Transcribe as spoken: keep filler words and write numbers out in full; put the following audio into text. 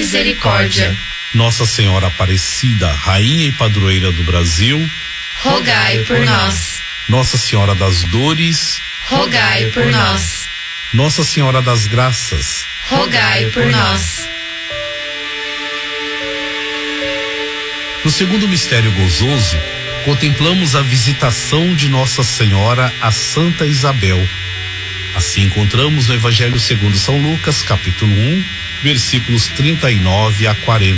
misericórdia. Nossa Senhora Aparecida, Rainha e Padroeira do Brasil, rogai por nós. Nossa Senhora das Dores, rogai por nós. Nossa Senhora das Graças, rogai por nós. No segundo mistério gozoso, contemplamos a visitação de Nossa Senhora a Santa Isabel. Assim encontramos no Evangelho segundo São Lucas, capítulo um, versículos trinta e nove a quarenta.